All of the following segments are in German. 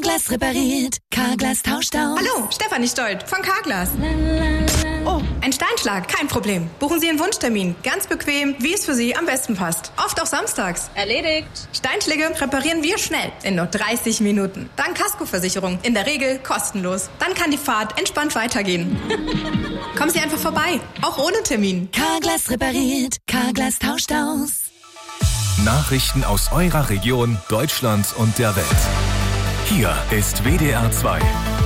Carglass repariert, Carglass tauscht aus. Hallo, Stefanie Stolt von Carglass. Oh, ein Steinschlag, kein Problem. Buchen Sie einen Wunschtermin, ganz bequem, wie es für Sie am besten passt. Oft auch samstags. Erledigt. Steinschläge reparieren wir schnell, in nur 30 Minuten. Dank Kaskoversicherung, in der Regel kostenlos. Dann kann die Fahrt entspannt weitergehen. Kommen Sie einfach vorbei, auch ohne Termin. Carglass repariert, Carglass tauscht aus. Nachrichten aus eurer Region, Deutschland und der Welt. Hier ist WDR 2.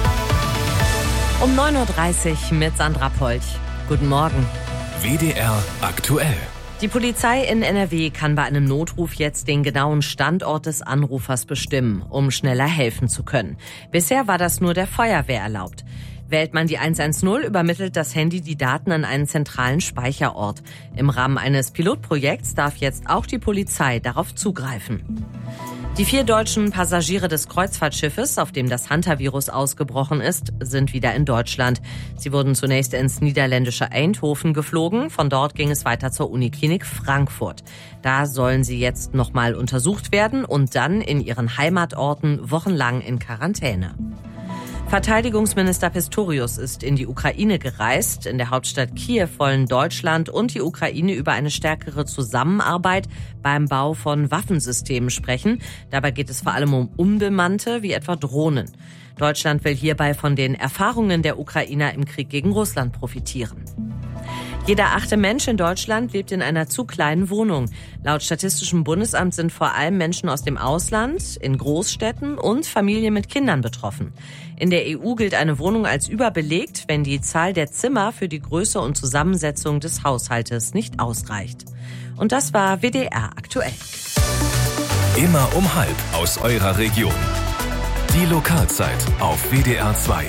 Um 9.30 Uhr mit Sandra Polch. Guten Morgen. WDR aktuell. Die Polizei in NRW kann bei einem Notruf jetzt den genauen Standort des Anrufers bestimmen, um schneller helfen zu können. Bisher war das nur der Feuerwehr erlaubt. Wählt man die 110, übermittelt das Handy die Daten an einen zentralen Speicherort. Im Rahmen eines Pilotprojekts darf jetzt auch die Polizei darauf zugreifen. Die 4 deutschen Passagiere des Kreuzfahrtschiffes, auf dem das Hantavirus ausgebrochen ist, sind wieder in Deutschland. Sie wurden zunächst ins niederländische Eindhoven geflogen. Von dort ging es weiter zur Uniklinik Frankfurt. Da sollen sie jetzt nochmal untersucht werden und dann in ihren Heimatorten wochenlang in Quarantäne. Verteidigungsminister Pistorius ist in die Ukraine gereist. In der Hauptstadt Kiew wollen Deutschland und die Ukraine über eine stärkere Zusammenarbeit beim Bau von Waffensystemen sprechen. Dabei geht es vor allem um unbemannte, wie etwa Drohnen. Deutschland will hierbei von den Erfahrungen der Ukrainer im Krieg gegen Russland profitieren. Jeder 8. Mensch in Deutschland lebt in einer zu kleinen Wohnung. Laut Statistischem Bundesamt sind vor allem Menschen aus dem Ausland, in Großstädten und Familien mit Kindern betroffen. In der EU gilt eine Wohnung als überbelegt, wenn die Zahl der Zimmer für die Größe und Zusammensetzung des Haushaltes nicht ausreicht. Und das war WDR aktuell. Immer um 12:30 aus eurer Region. Die Lokalzeit auf WDR 2.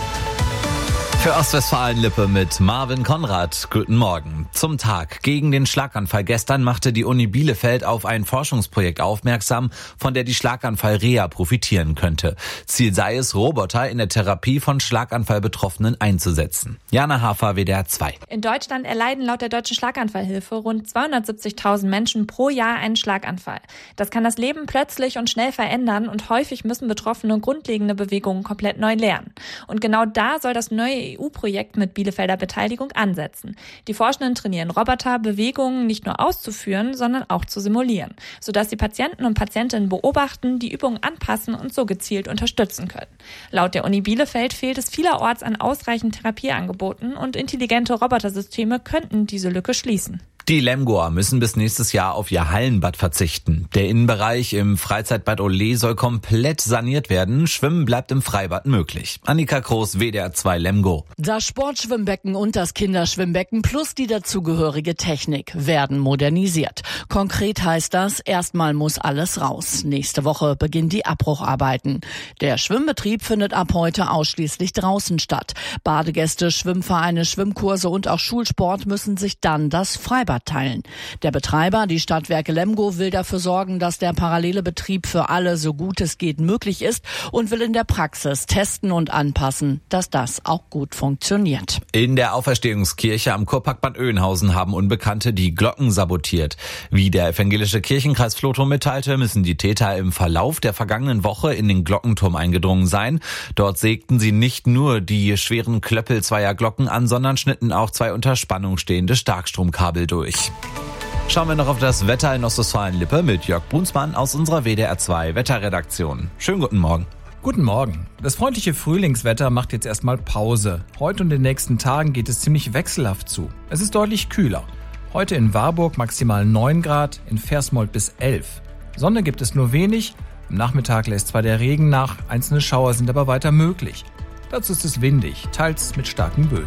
Für Ostwestfalen-Lippe mit Marvin Konrad. Guten Morgen. Zum Tag gegen den Schlaganfall gestern machte die Uni Bielefeld auf ein Forschungsprojekt aufmerksam, von der die Schlaganfall-Reha profitieren könnte. Ziel sei es, Roboter in der Therapie von Schlaganfallbetroffenen einzusetzen. Jana Hafer, WDR 2. In Deutschland erleiden laut der Deutschen Schlaganfallhilfe rund 270.000 Menschen pro Jahr einen Schlaganfall. Das kann das Leben plötzlich und schnell verändern und häufig müssen Betroffene grundlegende Bewegungen komplett neu lernen. Und genau da soll das neue EU-Projekt mit Bielefelder Beteiligung ansetzen. Die Forschenden trainieren Roboter, Bewegungen nicht nur auszuführen, sondern auch zu simulieren, sodass die Patienten und Patientinnen beobachten, die Übungen anpassen und so gezielt unterstützen können. Laut der Uni Bielefeld fehlt es vielerorts an ausreichend Therapieangeboten und intelligente Robotersysteme könnten diese Lücke schließen. Die Lemgoer müssen bis nächstes Jahr auf ihr Hallenbad verzichten. Der Innenbereich im Freizeitbad Olé soll komplett saniert werden. Schwimmen bleibt im Freibad möglich. Annika Groß, WDR 2 Lemgo. Das Sportschwimmbecken und das Kinderschwimmbecken plus die dazugehörige Technik werden modernisiert. Konkret heißt das, erstmal muss alles raus. Nächste Woche beginnen die Abbrucharbeiten. Der Schwimmbetrieb findet ab heute ausschließlich draußen statt. Badegäste, Schwimmvereine, Schwimmkurse und auch Schulsport müssen sich dann das Freibad teilen. Der Betreiber, die Stadtwerke Lemgo, will dafür sorgen, dass der parallele Betrieb für alle so gut es geht möglich ist und will in der Praxis testen und anpassen, dass das auch gut funktioniert. In der Auferstehungskirche am Kurpark Bad Oeynhausen haben Unbekannte die Glocken sabotiert. Wie der evangelische Kirchenkreis Vlotho mitteilte, müssen die Täter im Verlauf der vergangenen Woche in den Glockenturm eingedrungen sein. Dort sägten sie nicht nur die schweren Klöppel zweier Glocken an, sondern schnitten auch 2 unter Spannung stehende Starkstromkabel durch. Schauen wir noch auf das Wetter in Ostwestfalen-Lippe mit Jörg Brunsmann aus unserer WDR 2 Wetterredaktion. Schönen guten Morgen. Guten Morgen. Das freundliche Frühlingswetter macht jetzt erstmal Pause. Heute und in den nächsten Tagen geht es ziemlich wechselhaft zu. Es ist deutlich kühler. Heute in Warburg maximal 9 Grad, in Versmold bis 11. Sonne gibt es nur wenig. Am Nachmittag lässt zwar der Regen nach, einzelne Schauer sind aber weiter möglich. Dazu ist es windig, teils mit starken Böen.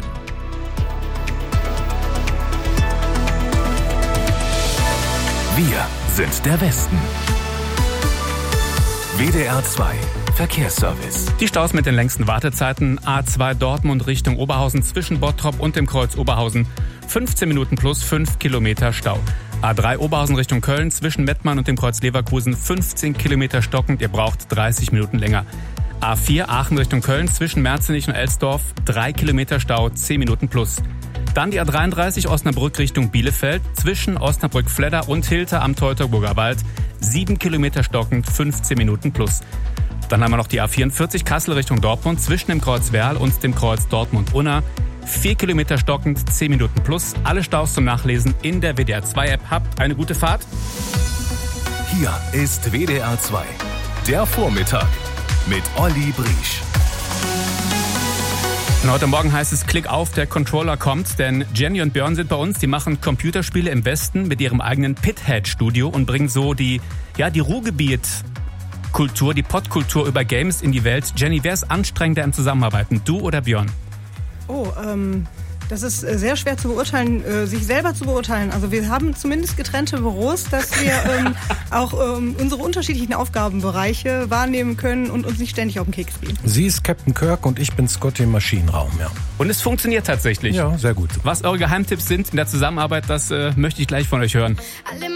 Wir sind der Westen. WDR 2 Verkehrsservice. Die Staus mit den längsten Wartezeiten. A2 Dortmund Richtung Oberhausen zwischen Bottrop und dem Kreuz Oberhausen. 15 Minuten plus 5 Kilometer Stau. A3 Oberhausen Richtung Köln zwischen Mettmann und dem Kreuz Leverkusen 15 Kilometer stockend. Ihr braucht 30 Minuten länger. A4 Aachen Richtung Köln zwischen Merzenich und Elsdorf 3 Kilometer Stau, 10 Minuten plus. Dann die A33 Osnabrück Richtung Bielefeld zwischen Osnabrück-Fledder und Hilter am Teutoburger Wald 7 Kilometer stockend, 15 Minuten plus. Dann haben wir noch die A44 Kassel Richtung Dortmund zwischen dem Kreuz Werl und dem Kreuz Dortmund-Unna. 4 Kilometer stockend, 10 Minuten plus. Alle Staus zum Nachlesen in der WDR 2 App. Habt eine gute Fahrt. Hier ist WDR 2. Der Vormittag mit Olli Briesch. Und heute Morgen heißt es, Klick auf, der Controller kommt, denn Jenny und Björn sind bei uns, die machen Computerspiele im Westen mit ihrem eigenen Pithead-Studio und bringen so die Ruhrgebiet-Kultur, die Podkultur über Games in die Welt. Jenny, wer ist anstrengender im Zusammenarbeiten, du oder Björn? Das ist sehr schwer zu beurteilen, sich selber zu beurteilen. Also wir haben zumindest getrennte Büros, dass wir auch unsere unterschiedlichen Aufgabenbereiche wahrnehmen können und uns nicht ständig auf den Keks gehen. Sie ist Captain Kirk und ich bin Scotty im Maschinenraum, ja. Und es funktioniert tatsächlich. Ja, sehr gut. Was eure Geheimtipps sind in der Zusammenarbeit, das möchte ich gleich von euch hören. Alle